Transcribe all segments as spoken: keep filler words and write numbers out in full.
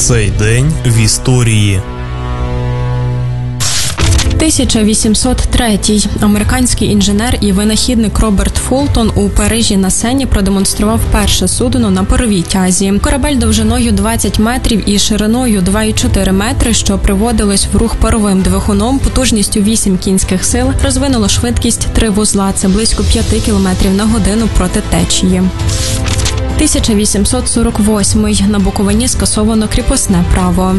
Цей день в історії. тисяча вісімсот третій. Американський інженер і винахідник Роберт Фултон у Парижі на Сені продемонстрував перше судно на паровій тязі. Корабель довжиною двадцять метрів і шириною два і чотири метри, що приводилось в рух паровим двигуном потужністю вісім кінських сил, розвинуло швидкість три вузла – це близько п'ять кілометрів на годину проти течії. тисяча вісімсот сорок восьмий. На Буковині скасовано кріпосне право.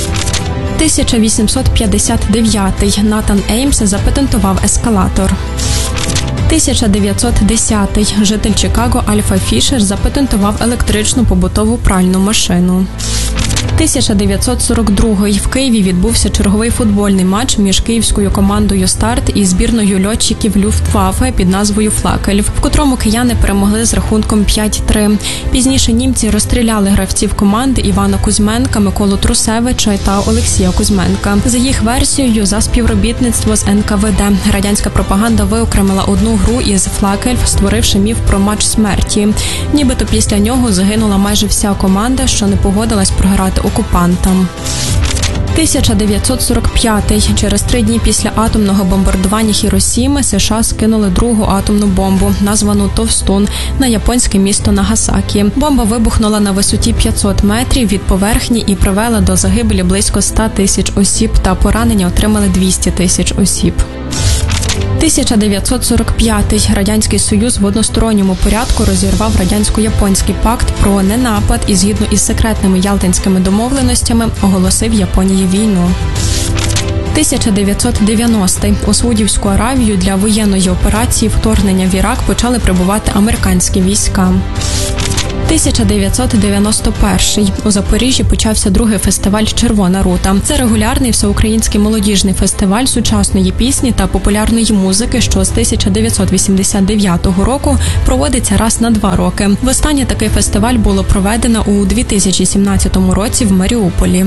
тисяча вісімсот п'ятдесят дев'ятий. Натан Еймс запатентував ескалатор. тисяча дев'ятсот десятий. Житель Чикаго Альфа Фішер запатентував електричну побутову пральну машину. тисяча дев'ятсот сорок другий. В Києві відбувся черговий футбольний матч між київською командою «Старт» і збірною льотчиків Люфтваффе під назвою «Флакель», в котрому кияни перемогли з рахунком п'ять три. Пізніше німці розстріляли гравців команди Івана Кузьменка, Миколу Трусевича та Олексія Кузьменка. За їх версією, за співробітництво з ен ка ве де. Радянська пропаганда виокремила одну гру із «Флакель», створивши міф про матч смерті. Нібито після нього загинула майже вся команда, що не погодилась програти окупантам. тисяча дев'ятсот сорок п'ятий. Через три дні після атомного бомбардування Хіросіми США скинули другу атомну бомбу, названу «Товстун», на японське місто Нагасакі. Бомба вибухнула на висоті п'ятсот метрів від поверхні і привела до загибелі близько ста тисяч осіб, та поранення отримали двісті тисяч осіб. тисяча дев'ятсот сорок п'ятий. Радянський Союз в односторонньому порядку розірвав радянсько-японський пакт про ненапад і згідно із секретними ялтинськими домовленостями оголосив Японії війну. тисяча дев'ятсот дев'яностий. У Саудівську Аравію для воєнної операції вторгнення в Ірак почали прибувати американські війська. тисяча дев'ятсот дев'яносто перший. У Запоріжжі почався другий фестиваль «Червона рута». Це регулярний всеукраїнський молодіжний фестиваль сучасної пісні та популярної музики, що з тисяча дев'ятсот вісімдесят дев'ятого року проводиться раз на два роки. Востаннє такий фестиваль було проведено у дві тисячі сімнадцятому році в Маріуполі.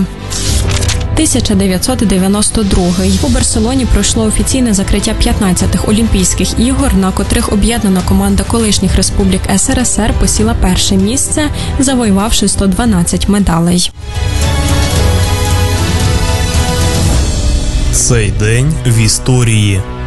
тисяча дев'ятсот дев'яносто другий. У Барселоні пройшло офіційне закриття п'ятнадцятих Олімпійських ігор, на котрих об'єднана команда колишніх республік ес ер ес ер посіла перше місце, завоювавши сто дванадцять медалей. Цей день в історії.